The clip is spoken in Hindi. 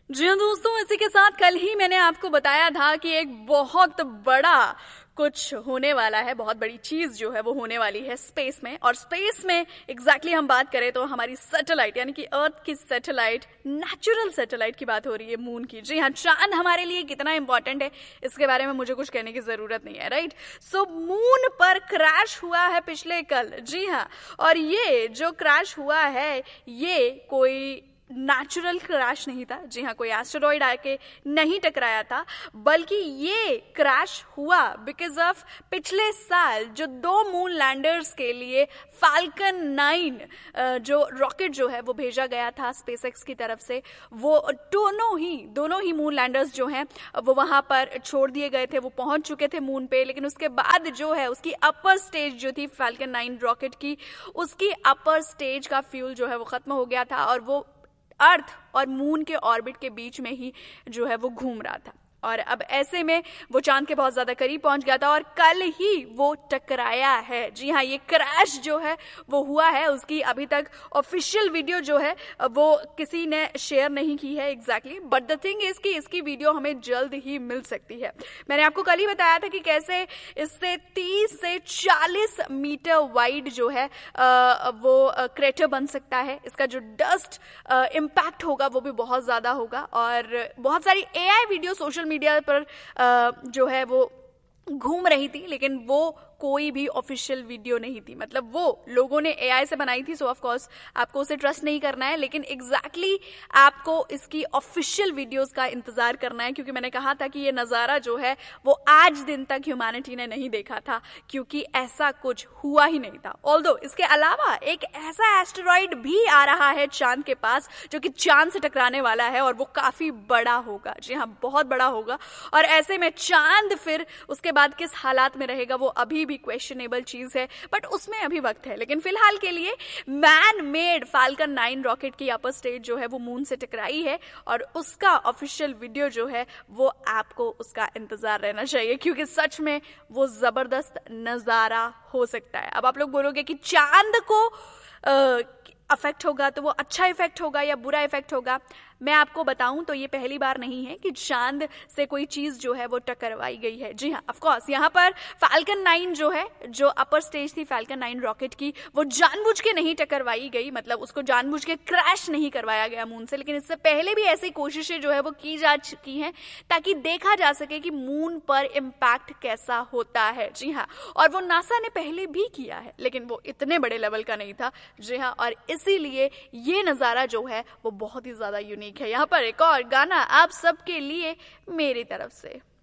जी हाँ दोस्तों, इसी के साथ कल ही मैंने आपको बताया था कि एक बहुत बड़ा कुछ होने वाला है, बहुत बड़ी चीज जो है वो होने वाली है स्पेस में। और स्पेस में एग्जैक्टली हम बात करें तो हमारी सैटेलाइट यानी कि अर्थ की सैटेलाइट, नेचुरल सैटेलाइट की बात हो रही है, मून की। जी हाँ, चांद हमारे लिए कितना इंपॉर्टेंट है इसके बारे में मुझे कुछ कहने की जरूरत नहीं है, राइट। सो मून पर क्रैश हुआ है पिछले कल। जी हाँ, और ये जो क्रैश हुआ है ये कोई नेचुरल क्रैश नहीं था। जी हाँ, कोई एस्टेरॉइड आके नहीं टकराया था, बल्कि ये क्रैश हुआ बिकॉज ऑफ पिछले साल जो 2 मून लैंडर्स के लिए फाल्कन 9 जो रॉकेट जो है वो भेजा गया था स्पेसएक्स की तरफ से। वो दोनों ही मून लैंडर्स जो हैं वो वहां पर छोड़ दिए गए थे, वो पहुंच चुके थे मून पे। लेकिन उसके बाद जो है उसकी अपर स्टेज जो थी फाल्कन 9 रॉकेट की, उसकी अपर स्टेज का फ्यूल जो है वो खत्म हो गया था और वो अर्थ और मून के ऑर्बिट के बीच में ही जो है वो घूम रहा था। और अब ऐसे में वो चांद के बहुत ज्यादा करीब पहुंच गया था और कल ही वो टकराया है। जी हाँ, ये क्रैश जो है वो हुआ है। उसकी अभी तक ऑफिशियल वीडियो जो है वो किसी ने शेयर नहीं की है exactly, but the thing is कि इसकी वीडियो हमें जल्द ही मिल सकती है। मैंने आपको कल ही बताया था कि कैसे इससे 30 से 40 मीटर वाइड जो है वो क्रेटर बन सकता है। इसका जो डस्ट इम्पैक्ट होगा वो भी बहुत ज्यादा होगा। और बहुत सारी एआई वीडियो सोशल मीडिया पर जो है वो घूम रही थी, लेकिन वो कोई भी ऑफिशियल वीडियो नहीं थी। मतलब वो लोगों ने एआई से बनाई थी, सो ऑफ कोर्स आपको उसे ट्रस्ट नहीं करना है, लेकिन एग्जैक्टली आपको इसकी ऑफिशियल वीडियोस का इंतजार करना है। क्योंकि मैंने कहा था कि ये नजारा जो है वो आज दिन तक ह्यूमैनिटी ने नहीं देखा था, क्योंकि ऐसा कुछ हुआ ही नहीं था। ऑल्दो इसके अलावा एक ऐसा एस्टेरॉइड भी आ रहा है चांद के पास जो कि चांद से टकराने वाला है और वो काफी बड़ा होगा। जी हाँ, बहुत बड़ा होगा। और ऐसे में चांद फिर उसके बाद किस हालात में रहेगा वो अभी भी क्वेश्चनेबल चीज है, बट उसमें अभी वक्त है। लेकिन फिलहाल के लिए मैन मेड फाल्कन 9 रॉकेट की अपर स्टेज जो है वो मून से टकराई है और उसका ऑफिशियल वीडियो जो है वो आपको उसका इंतजार रहना चाहिए, क्योंकि सच में वो जबरदस्त नजारा हो सकता है। अब आप लोग बोलोगे कि चांद को अफेक्ट होगा तो वो अच्छा इफेक्ट होगा या बुरा इफेक्ट होगा। मैं आपको बताऊं तो ये पहली बार नहीं है कि चांद से कोई चीज जो है वो टकरवाई गई है। जी हाँ, ऑफ कोर्स यहाँ पर फाल्कन 9 जो है, जो अपर स्टेज थी फाल्कन 9 रॉकेट की, वो जानबूझ के नहीं टकरवाई गई। मतलब उसको जानबूझ के क्रैश नहीं करवाया गया मून से। लेकिन इससे पहले भी ऐसी कोशिशें जो है वो की जा चुकी हैं ताकि देखा जा सके कि मून पर इम्पैक्ट कैसा होता है। जी हाँ, और वो नासा ने पहले भी किया है, लेकिन वो इतने बड़े लेवल का नहीं था। जी हाँ, और इसीलिए ये नजारा जो है वो बहुत ही ज्यादा यूनिक है। यहाँ पर एक और गाना आप सबके लिए मेरी तरफ से।